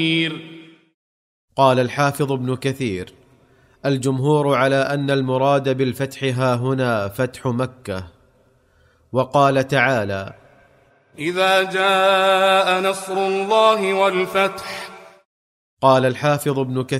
قال الحافظ ابن كثير: الجمهور على أن المراد بالفتح هاهنا فتح مكة. وقال تعالى: إذا جاء نصر الله والفتح. قال الحافظ ابن كثير: